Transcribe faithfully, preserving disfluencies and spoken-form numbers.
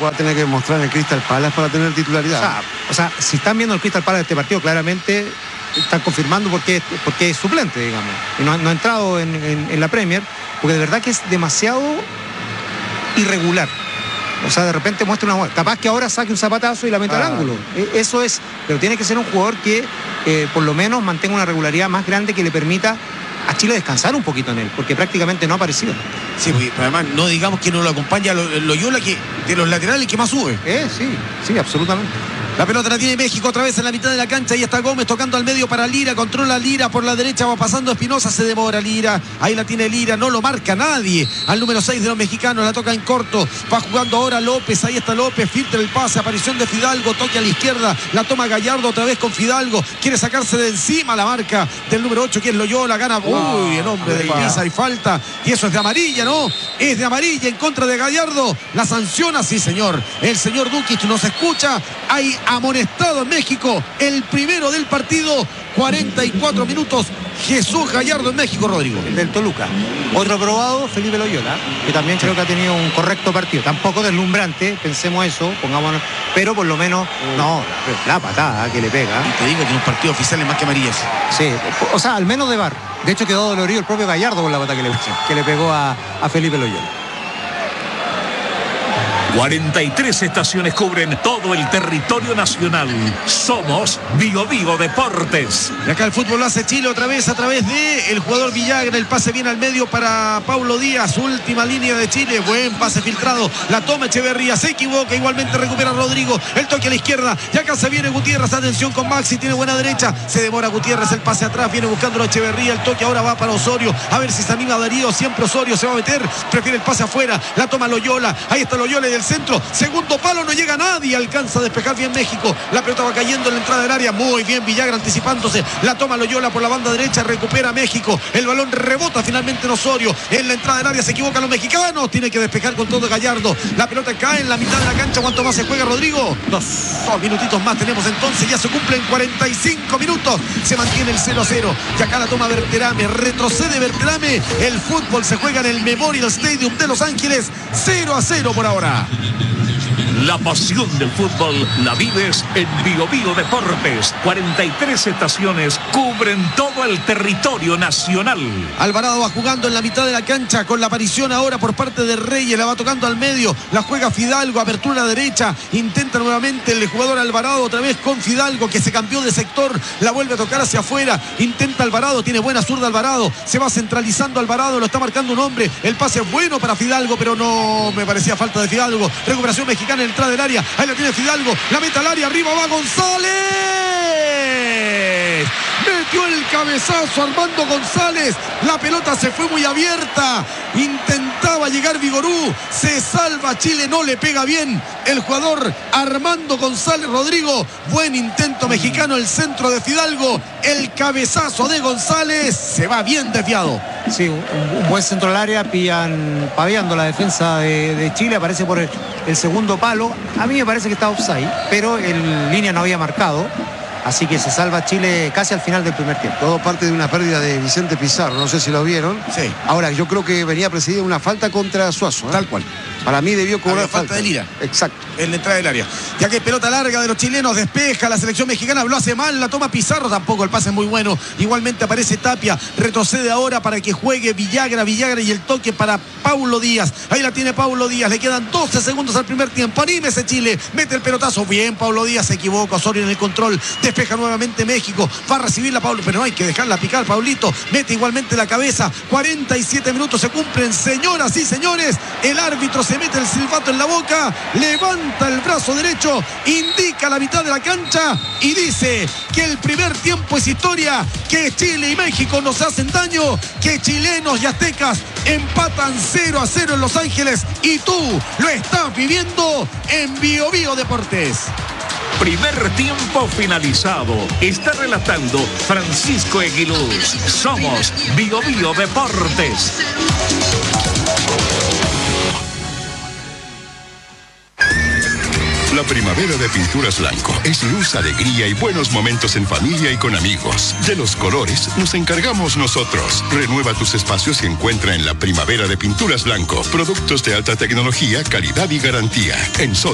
va a tener que mostrar en el Crystal Palace para tener titularidad. O sea, o sea, si están viendo el Crystal Palace de este partido, claramente están confirmando por qué, por qué es suplente, digamos. Y no, no ha entrado en, en, en la Premier, porque de verdad que es demasiado irregular. O sea, de repente muestra una... Capaz que ahora saque un zapatazo y la meta ah. al ángulo. Eso es... Pero tiene que ser un jugador que eh, por lo menos mantenga una regularidad más grande que le permita a Chile descansar un poquito en él, porque prácticamente no ha aparecido. Sí, porque además no digamos que no lo acompaña Loyola, que de los laterales que más sube. Eh, sí, sí, absolutamente. La pelota la tiene México otra vez en la mitad de la cancha. Ahí está Gómez tocando al medio para Lira. Controla Lira por la derecha. Va pasando Espinosa. Se demora Lira. Ahí la tiene Lira. No lo marca nadie. Al número seis de los mexicanos. La toca en corto. Va jugando ahora López. Ahí está López. Filtra el pase. Aparición de Fidalgo. Toque a la izquierda. La toma Gallardo otra vez con Fidalgo. Quiere sacarse de encima la marca del número ocho, que es Loyola. Gana. Uy, el hombre del Pisa y falta. Y eso es de amarilla, ¿no? Es de amarilla en contra de Gallardo. La sanciona, sí, señor. El señor Dukic nos escucha. Hay amonestado en México, el primero del partido, cuarenta y cuatro minutos. Jesús Gallardo en México, Rodrigo. El del Toluca. Otro probado, Felipe Loyola, que también creo que ha tenido un correcto partido. Tampoco deslumbrante, pensemos eso, pongámonos, pero por lo menos, no, la, la patada que le pega. Y te digo que en un partido oficial es más que amarillas. Sí, o sea, al menos de V A R. De hecho, quedó dolorido el propio Gallardo con la patada que le, que le pegó a, a Felipe Loyola. cuarenta y tres estaciones cubren todo el territorio nacional. Somos Bio Bio Deportes. Y acá el fútbol lo hace Chile otra vez a través de el jugador Villagra. El pase viene al medio para Paulo Díaz. Última línea de Chile. Buen pase filtrado. La toma Echeverría. Se equivoca. Igualmente recupera Rodrigo. El toque a la izquierda. Y acá se viene Gutiérrez. Atención con Maxi. Tiene buena derecha. Se demora Gutiérrez. El pase atrás. Viene buscando a Echeverría. El toque ahora va para Osorio. A ver si se anima Darío. Siempre Osorio se va a meter. Prefiere el pase afuera. La toma Loyola. Ahí está Loyola del centro, segundo palo, no llega nadie, alcanza a despejar bien México, la pelota va cayendo en la entrada del área, muy bien Villagra anticipándose, la toma Loyola por la banda derecha, recupera México, el balón rebota finalmente en Osorio, en la entrada del área se equivocan los mexicanos, tiene que despejar con todo Gallardo, la pelota cae en la mitad de la cancha. ¿Cuánto más se juega, Rodrigo? Dos, dos minutitos más tenemos entonces, ya se cumplen cuarenta y cinco minutos, se mantiene el cero a cero, y acá la toma Berterame, retrocede Berterame, el fútbol se juega en el Memorial Stadium de Los Ángeles, cero a cero por ahora. La pasión del fútbol la vives en Bio Bio Deportes. cuarenta y tres estaciones cubren todo el territorio nacional. Alvarado va jugando en la mitad de la cancha con la aparición ahora por parte de Reyes. La va tocando al medio. La juega Fidalgo. Apertura derecha. Intenta nuevamente el jugador Alvarado otra vez con Fidalgo, que se cambió de sector. La vuelve a tocar hacia afuera. Intenta Alvarado. Tiene buena zurda Alvarado. Se va centralizando Alvarado. Lo está marcando un hombre. El pase es bueno para Fidalgo, pero no me parecía falta de Fidalgo. Recuperación mexicana en entrada del área, ahí la tiene Fidalgo, la mete al área, arriba va González, metió el cabezazo Armando González, la pelota se fue muy abierta, intentaba llegar Vigorú, se salva Chile, no le pega bien el jugador Armando González. Rodrigo, buen intento mexicano, el centro de Fidalgo, el cabezazo de González, se va bien desviado. Sí, un, un buen centro al área, pillan, paveando la defensa de, de Chile, aparece por el, el segundo palo. A mí me parece que está offside, pero en línea no había marcado. Así que se salva Chile casi al final del primer tiempo. Todo parte de una pérdida de Vicente Pizarro, no sé si lo vieron. Sí. Ahora, yo creo que venía precedida una falta contra Suazo, ¿eh? Tal cual. Para mí debió cobrar falta. falta de Lira. Exacto. En la entrada del área. Ya que pelota larga de los chilenos, despeja la selección mexicana, lo hace mal, la toma Pizarro, tampoco, el pase es muy bueno. Igualmente aparece Tapia, retrocede ahora para que juegue Villagra, Villagra y el toque para Paulo Díaz. Ahí la tiene Paulo Díaz, le quedan doce segundos al primer tiempo. Anímese Chile, mete el pelotazo, bien Paulo Díaz, se equivoca, Osorio en el control, despeja nuevamente México, va a recibirla Paulo, pero no hay que dejarla picar, Paulito, mete igualmente la cabeza. Cuarenta y siete minutos se cumplen, señoras y señores, el árbitro se mete el silbato en la boca, levanta el brazo derecho, indica la mitad de la cancha y dice que el primer tiempo es historia, que Chile y México nos hacen daño, que chilenos y aztecas empatan cero a cero en Los Ángeles y tú lo estás viviendo en Bio Bio Deportes. Primer tiempo finalizado. Está relatando Francisco Eguiluz. Somos Bio Bio Deportes. La primavera de Pinturas Blanco es luz, alegría y buenos momentos en familia y con amigos. De los colores nos encargamos nosotros. Renueva tus espacios y encuentra en la primavera de Pinturas Blanco productos de alta tecnología, calidad y garantía. En